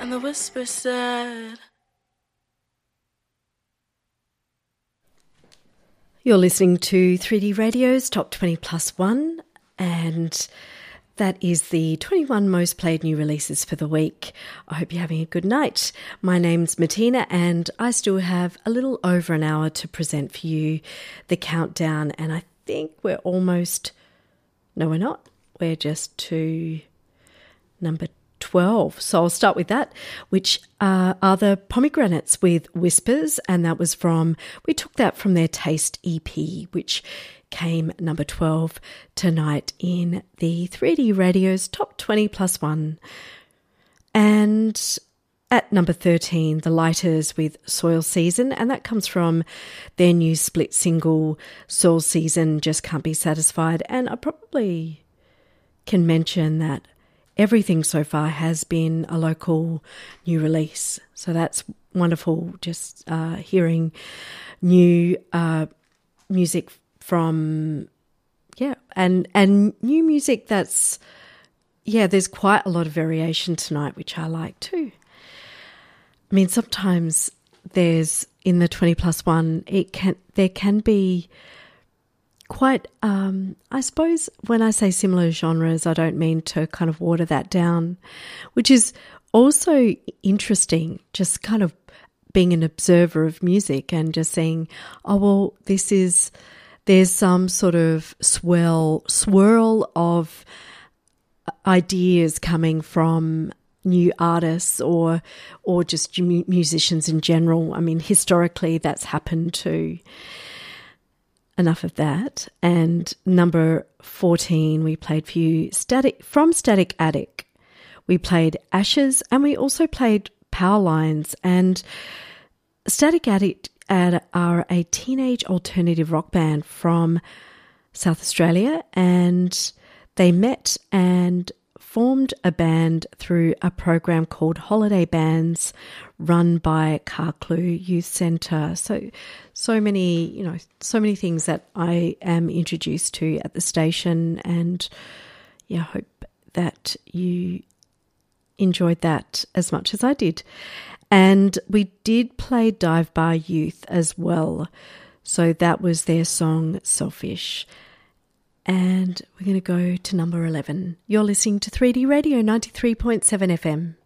And the whisper said, you're listening to 3D Radio's Top 20 Plus One, and that is the 21 most played new releases for the week. I hope you're having a good night. My name's Martina, and I still have a little over an hour to present for you the countdown, and I think we're almost... No, we're not. We're just to number 12. So I'll start with that, which are the Pomegranates with Whispers, and that was we took that from their Taste EP, which came number 12 tonight in the 3D Radio's Top 20 Plus One. And at number 13, The Lighters with Soil Season, and that comes from their new split single, Soil Season Just Can't Be Satisfied. And I probably can mention that everything so far has been a local new release. So that's wonderful, just hearing new music from, and new music that's, there's quite a lot of variation tonight, which I like too. I mean, sometimes there's, in the 20 plus one, there can be quite, I suppose when I say similar genres, I don't mean to kind of water that down, which is also interesting, just kind of being an observer of music and just saying, oh, well, there's some sort of swirl of ideas coming from new artists or just musicians in general. I mean, historically, that's happened too. Enough of that. And number 14, we played for you from Static Attic. We played Ashes, and we also played Power Lines. And Static Attic are a teenage alternative rock band from South Australia, and they met and formed a band through a program called Holiday Bands run by Karklu Youth Centre. So many things that I am introduced to at the station, and hope that you enjoyed that as much as I did. And we did play Dive Bar Youth as well. So that was their song Selfish. And we're going to go to number 11. You're listening to 3D Radio 93.7 FM.